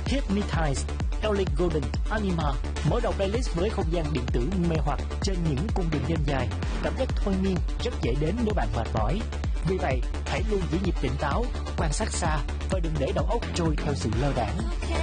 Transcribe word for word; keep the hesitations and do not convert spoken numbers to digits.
Hypnotize, Ellie Goulding, Anima. Mở đầu playlist với không gian điện tử mê hoặc trên những cung đường đêm dài. Cảm giác thôi miên rất dễ đến nếu bạn mệt mỏi. Vì vậy, hãy luôn giữ nhịp tỉnh táo, quan sát xa và đừng để đầu óc trôi theo sự lơ đãng.